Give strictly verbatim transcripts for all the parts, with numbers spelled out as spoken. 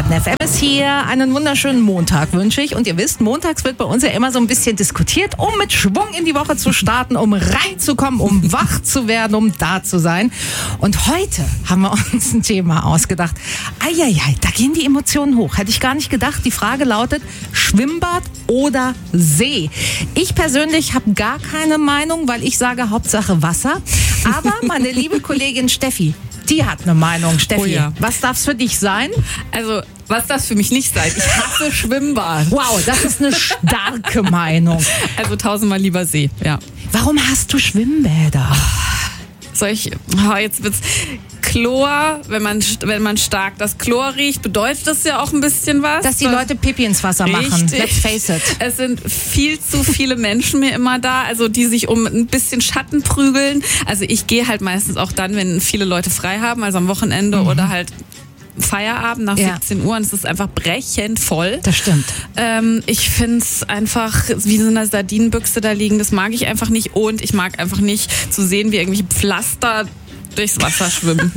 Baden F M ist hier. Einen wunderschönen Montag wünsche ich. Und ihr wisst, montags wird bei uns ja immer so ein bisschen diskutiert, um mit Schwung in die Woche zu starten, um reinzukommen, um wach zu werden, um da zu sein. Und heute haben wir uns ein Thema ausgedacht. Eieiei, da gehen die Emotionen hoch. Hätte ich gar nicht gedacht. Die Frage lautet, Schwimmbad oder See? Ich persönlich habe gar keine Meinung, weil ich sage Hauptsache Wasser. Aber meine liebe Kollegin Steffi, die hat eine Meinung. Steffi, Oh ja. Was darf es für dich sein? Also, was darf für mich nicht sein? Ich hasse Schwimmbad. Wow, das ist eine starke Meinung. Also tausendmal lieber See, ja. Warum hast du Schwimmbäder? Soll ich, oh, jetzt wird's Chlor, wenn man, wenn man stark das Chlor riecht, bedeutet das ja auch ein bisschen was. Dass die Leute Pipi ins Wasser machen. Richtig. Let's face it. Es sind viel zu viele Menschen mir immer da, also die sich um ein bisschen Schatten prügeln. Also ich gehe halt meistens auch dann, wenn viele Leute frei haben, also am Wochenende mhm. oder halt Feierabend nach Ja. siebzehn Uhr und es ist einfach brechend voll. Das stimmt. Ähm, ich finde es einfach wie so eine Sardinenbüchse da liegen. Das mag ich einfach nicht und ich mag einfach nicht zu sehen, wie irgendwelche Pflaster durchs Wasser schwimmen.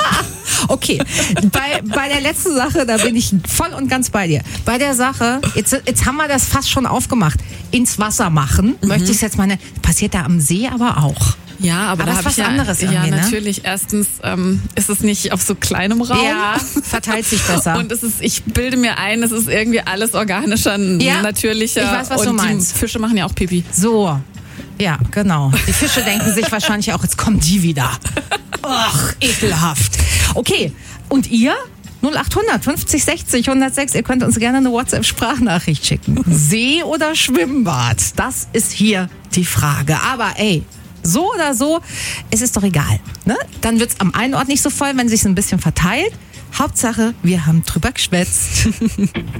Okay, bei, bei der letzten Sache, da bin ich voll und ganz bei dir. Bei der Sache, jetzt, jetzt haben wir das fast schon aufgemacht, ins Wasser machen, mhm. möchte ich es jetzt mal, ne, passiert da am See aber auch. Ja, aber, aber da das habe ist ich was ja, anderes ja irgendwie, ne? natürlich. Erstens ähm, ist es nicht auf so kleinem Raum. Ja, verteilt sich besser. Und es ist, ich bilde mir ein, es ist irgendwie alles organischer, Ja, natürlicher. ich weiß, was und du meinst. Die Fische machen ja auch Pipi. So, ja, genau. Die Fische denken sich wahrscheinlich auch, jetzt kommen die wieder. Ach, ekelhaft. Okay, und ihr? null acht hundert fünfzig sechzig hundertsechs. Ihr könnt uns gerne eine WhatsApp-Sprachnachricht schicken. See oder Schwimmbad? Das ist hier die Frage. Aber ey, so oder so, es ist doch egal. Ne? Dann wird es am einen Ort nicht so voll, wenn es sich ein bisschen verteilt. Hauptsache, wir haben drüber geschwätzt.